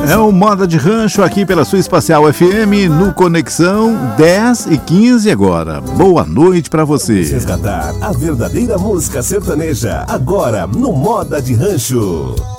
É o Moda de Rancho aqui pela sua Espacial FM no Conexão 10h15 agora. Boa noite pra você. Resgatar a verdadeira música sertaneja agora no Moda de Rancho.